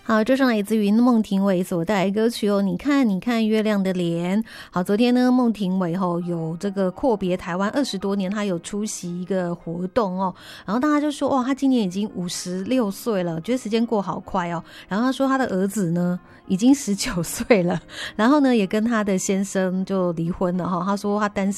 好，这是来自于孟庭苇所带来歌曲哦。你看，你看月亮的脸。好，昨天呢，孟庭苇有这个阔别台湾20多年，他有出席一个活动哦。然后大家就说，哇，他今年已经56岁了，觉得时间过好快哦。然后他说他的儿子呢已经19岁了，然后呢也跟他的先生就离婚了哈。他说他单